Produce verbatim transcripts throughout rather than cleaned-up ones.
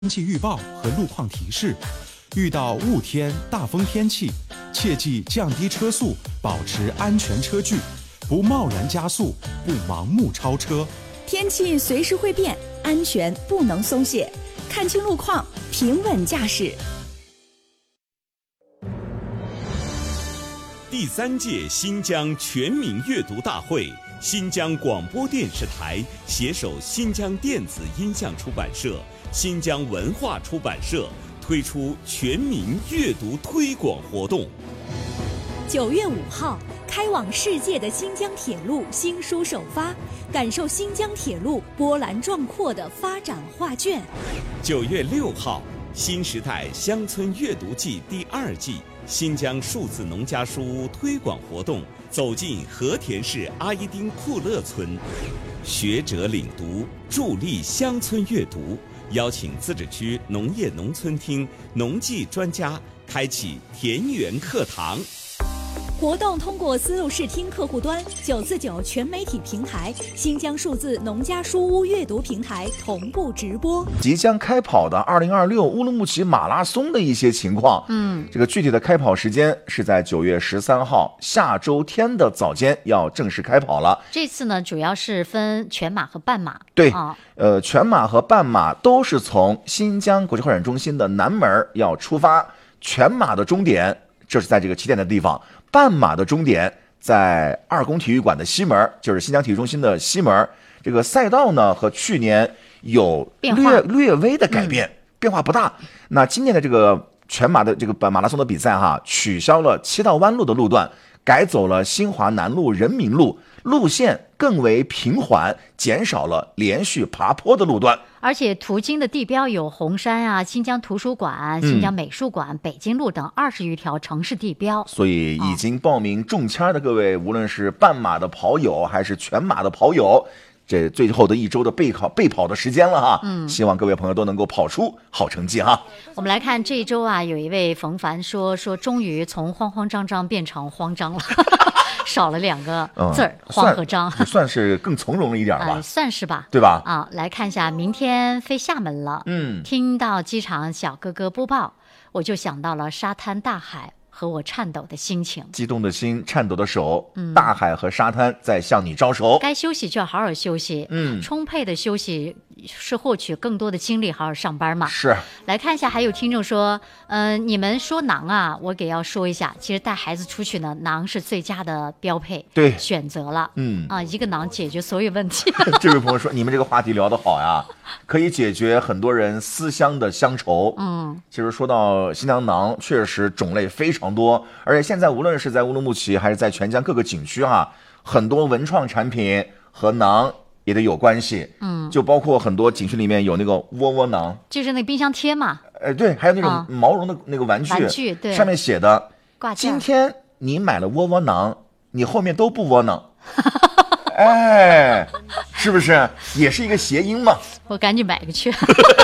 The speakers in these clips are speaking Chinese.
天气预报和路况提示，遇到雾天、大风天气，切记降低车速，保持安全车距，不贸然加速，不盲目超车。 天气随时会变，安全不能松懈，看清路况，平稳驾驶。 第三届新疆全民阅读大会，新疆广播电视台携手新疆电子音像出版社、新疆文化出版社推出全民阅读推广活动。 九月五号，开往世界的新疆铁路新书首发，感受新疆铁路波澜壮阔的发展画卷。 九月六号，新时代乡村阅读季第二季新疆数字农家书屋推广活动走进和田市阿依丁库勒村，学者领读，助力乡村阅读，邀请自治区农业农村厅农技专家开启田园课堂。 活动通过丝路视听客户端、九四九全媒体平台、新疆数字农家书屋阅读平台同步直播。 即将开跑的二零二六乌鲁木齐马拉松的一些情况，嗯，这个具体的开跑时间是在九月十三号下周天的早间要正式开跑了。 这次呢，主要是分全马和半马。 对， 啊、 呃，全马和半马都是从新疆国际会展中心的南门要出发，全马的终点就是在这个起点的地方。半马的终点在二宫体育馆的西门，就是新疆体育中心的西门。这个赛道呢和去年有略略微的改变、嗯，变化不大。那今年的这个全马的这个马拉松的比赛哈，取消了七道弯路的路段，改走了新华南路、人民路，路线更为平缓，减少了连续爬坡的路段。 而且途经的地标有红山啊、新疆图书馆、新疆美术馆、嗯、北京路等二十余条城市地标。 所以已经报名中签的各位，无论是半马的跑友还是全马的跑友，这最后的一周的备考备跑的时间了哈，嗯，希望各位朋友都能够跑出好成绩哈。 我们来看这一周啊，有一位冯凡说说，终于从慌慌张张变成慌张了。少了两个字儿、嗯，慌和张， 算是更从容了一点吧、 呃，算是吧， 对吧？ 啊，来看一下，明天飞厦门了，嗯，听到机场小哥哥播报，我就想到了沙滩、大海和我颤抖的心情， 激动的心，颤抖的手，嗯，大海和沙滩在向你招手。 该休息就要好好休息，嗯，充沛的休息是获取更多的精力，好好上班嘛。 是。来看一下，还有听众说，嗯、呃，你们说馕啊，我给要说一下，其实带孩子出去呢，馕是最佳的标配， 对， 选择了，嗯啊，一个馕解决所有问题。 这位朋友说，你们这个话题聊得好呀，可以解决很多人思乡的乡愁。嗯，其实说到新疆馕，确实种类非常多，而且现在无论是在乌鲁木齐还是在全疆各个景区哈，很多文创产品和馕也得有关系，嗯，就包括很多景区里面有那个窝窝囊， 就是那冰箱贴嘛， 呃，对，还有那种毛绒的那个玩具， 玩具对， 上面写的，今天你买了窝窝囊，你后面都不窝囊，哎，是不是也是一个谐音嘛？ 我赶紧买个去。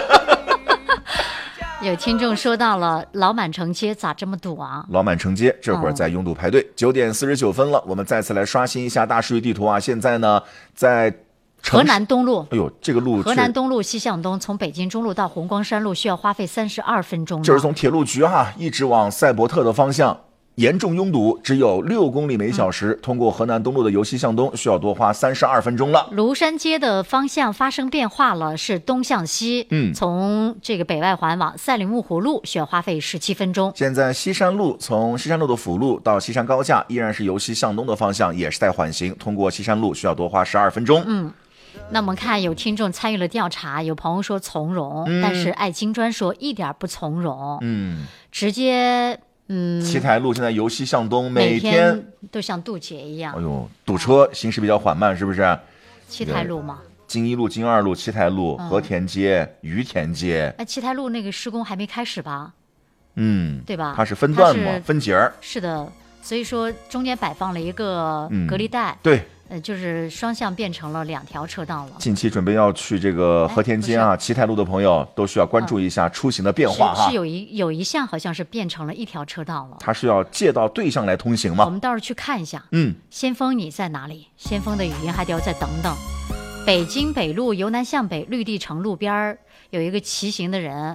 有听众说到了老满城街咋这么堵啊？ 老满城街这会儿在拥堵排队。九、嗯、点四十九分了，我们再次来刷新一下大数据地图啊！现在呢，在河南东路， 哎呦，这个路， 河南东路西向东，从北京中路到红光山路需要花费三十二分钟。 这是从铁路局哈、啊、一直往赛博特的方向。严重拥堵，只有六公里每小时、嗯。通过河南东路的由西向东，需要多花三十二分钟了。 庐山街的方向发生变化了，是东向西。嗯，从这个北外环往赛里木湖路需要花费十七分钟。 现在西山路从西山路的辅路到西山高架，依然是由西向东的方向，也是在缓行。通过西山路需要多花十二分钟。 嗯。那我们看有听众参与了调查，有朋友说从容，嗯、但是爱金砖说一点不从容。嗯，直接。嗯， 七台路现在由西向东， 每天, 每天都像渡劫一样。 哎呦，堵车，行驶比较缓慢，是不是？ 七台路吗？ 金一路、金二路、七台路、和田街、于田街。 哎，七台路那个施工还没开始吧？ 嗯， 对吧？ 它是分段嘛，分节儿。 是的，所以说中间摆放了一个隔离带。 嗯、对。 呃，就是双向变成了两条车道了。 近期准备要去这个和田街啊、七台路的朋友，都需要关注一下出行的变化哈。 是, 是有一有一项好像是变成了一条车道了。 它是要借到对向来通行吗？ 我们到时候去看一下。 嗯， 先锋你在哪里？先锋的语音还得要再等等。 北京北路由南向北绿地城路边儿有一个骑行的人，